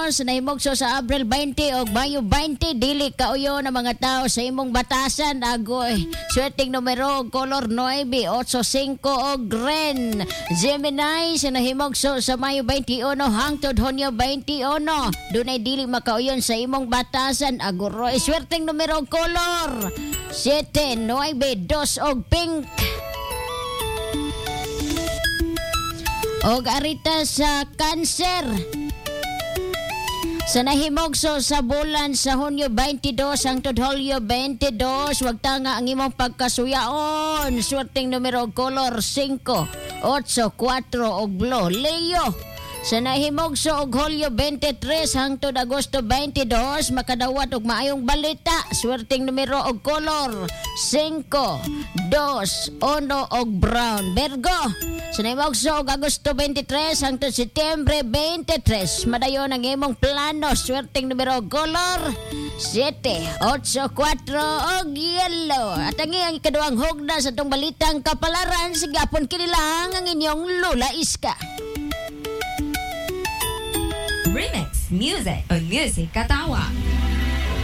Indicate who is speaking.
Speaker 1: sa nahimugso sa Abril 20 o Mayo 20, dili kauyo na mga tao sa imong batasan. Agoy, swerteng numero og color 9, 85 og green. Gemini sa nahimugso sa Mayo 21 hangtod Hunyo 21, dunay dili makauyon sa imong batasan. Aguroy, swerteng numero og color 7, 9, 2 og pink. Og arita sa Cancer sa nahimugso sa bulan sa Hunyo 22 hangtod Hulyo 22, wag tanga ang imong pagkasuyaon. Swerteng numero og color 5, 8, 4 og blue. Leo sa nahimugso og Hulyo 23 hangtod Agosto 22, makadawat og maayong balita. Swerteng numero og color 5, 2, 1 og brown. Virgo sa nahimugso og Agosto 23 hangtod Setyembre 23, madayon ang imong plano. Swerteng numero og color 7, 8, 4 og yellow. At ang iyang ikaduhang hugna sa itong balitang kapalaran, sigapon kinilang ang inyong Lola Iska.
Speaker 2: Remix Music on Music Katawa.